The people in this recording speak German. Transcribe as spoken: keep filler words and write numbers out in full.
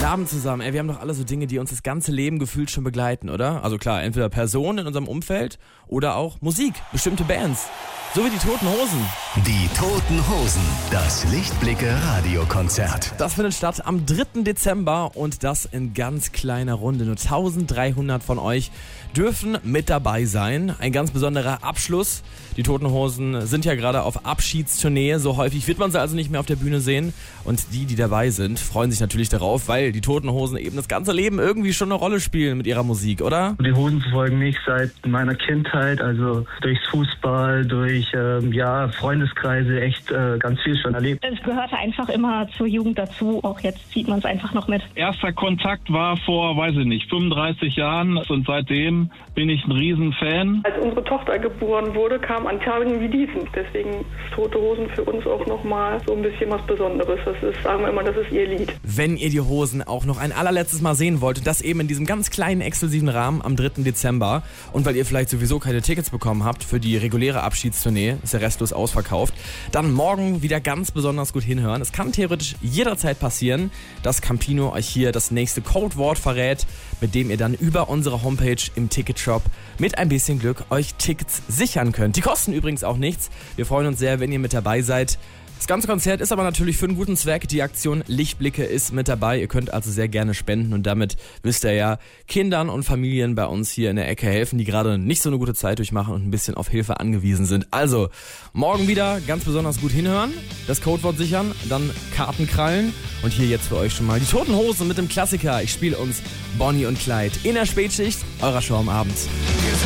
Abend zusammen. Ey, wir haben doch alle so Dinge, die uns das ganze Leben gefühlt schon begleiten, oder? Also klar, entweder Personen in unserem Umfeld oder auch Musik, bestimmte Bands. So wie die Toten Hosen. Die Toten Hosen, das Lichtblicke-Radiokonzert. Das findet statt am dritten Dezember und das in ganz kleiner Runde. Nur dreizehnhundert von euch dürfen mit dabei sein. Ein ganz besonderer Abschluss. Die Toten Hosen sind ja gerade auf Abschiedstournee. So häufig wird man sie also nicht mehr auf der Bühne sehen. Und die, die dabei sind, freuen sich natürlich darauf, weil die Toten Hosen eben das ganze Leben irgendwie schon eine Rolle spielen mit ihrer Musik, oder? Die Hosen verfolgen mich seit meiner Kindheit, also durchs Fußball, durch ähm, ja, Freundeskreise, echt äh, ganz viel schon erlebt. Es gehörte einfach immer zur Jugend dazu, auch jetzt zieht man es einfach noch mit. Erster Kontakt war vor, weiß ich nicht, fünfunddreißig Jahren und seitdem bin ich ein Riesenfan. Als unsere Tochter geboren wurde, kam an Tagen wie diesen. Deswegen ist Tote Hosen für uns auch nochmal so ein bisschen was Besonderes. Das ist, sagen wir immer, das ist ihr Lied. Wenn ihr die Hosen auch noch ein allerletztes Mal sehen wollt, und das eben in diesem ganz kleinen exklusiven Rahmen am dritten Dezember und weil ihr vielleicht sowieso keine Tickets bekommen habt für die reguläre Abschiedstournee, ist der restlos ausverkauft, dann morgen wieder ganz besonders gut hinhören. Es kann theoretisch jederzeit passieren, dass Campino euch hier das nächste Codewort verrät, mit dem ihr dann über unsere Homepage im Ticketshop mit ein bisschen Glück euch Tickets sichern könnt. Die kosten übrigens auch nichts. Wir freuen uns sehr, wenn ihr mit dabei seid. Das ganze Konzert ist aber natürlich für einen guten Zweck. Die Aktion Lichtblicke ist mit dabei. Ihr könnt also sehr gerne spenden und damit wisst ihr ja, Kindern und Familien bei uns hier in der Ecke helfen, die gerade nicht so eine gute Zeit durchmachen und ein bisschen auf Hilfe angewiesen sind. Also, morgen wieder ganz besonders gut hinhören, das Codewort sichern, dann Karten krallen und hier jetzt für euch schon mal die Toten Hosen mit dem Klassiker. Ich spiele uns Bonnie und Clyde in der Spätschicht eurer Show am Abend.